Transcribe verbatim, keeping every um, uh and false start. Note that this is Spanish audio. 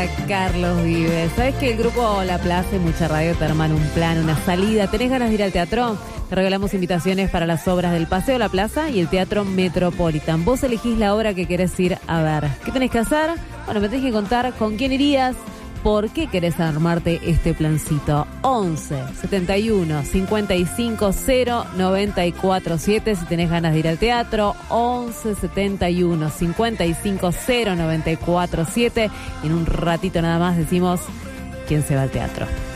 para Carlos Vives. ¿Sabes que el grupo La Plaza y Mucha Radio te arman un plan, una salida? ¿Tenés ganas de ir al teatro? Te regalamos invitaciones para las obras del Paseo La Plaza y el Teatro Metropolitan. Vos elegís la obra que querés ir a ver. ¿Qué tenés que hacer? Bueno, me tenés que contar con quién irías. ¿Por qué querés armarte este plancito? once, setenta y uno, cincuenta y cinco, cero, noventa y cuatro, siete. Si tenés ganas de ir al teatro, once, setenta y uno, cincuenta y cinco, cero, noventa y cuatro, siete. En un ratito nada más decimos quién se va al teatro.